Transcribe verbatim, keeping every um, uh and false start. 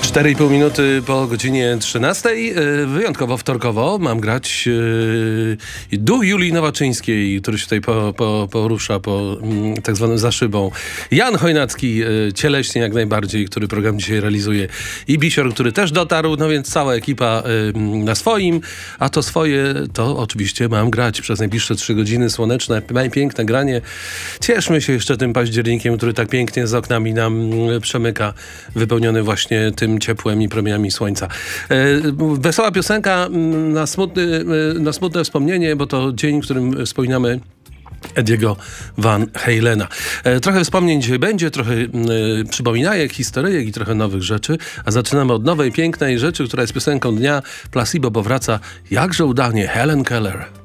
cztery i pół minuty po godzinie trzynastej. Wyjątkowo wtorkowo mam grać yy, duch Julii Nowaczyńskiej, który się tutaj po, po, porusza po mm, tak zwanym za szybą. Jan Chojnacki, yy, cieleśnie jak najbardziej, który program dzisiaj realizuje. I Bisior, który też dotarł, no więc cała ekipa yy, na swoim. A to swoje, to oczywiście mam grać przez najbliższe trzy godziny. Słoneczne, piękne granie. Cieszmy się jeszcze tym październikiem, który tak pięknie z oknami nam yy, przemyka, wypełniony właśnie tym ciepłem i promieniami słońca. E, wesoła piosenka na, smutny, na smutne wspomnienie, bo to dzień, w którym wspominamy Ediego Van Halena. E, trochę wspomnień dzisiaj będzie, trochę e, przypominajek, historyjek i trochę nowych rzeczy, a zaczynamy od nowej, pięknej rzeczy, która jest piosenką dnia. Placebo powraca jakże udanie, Helen Keller.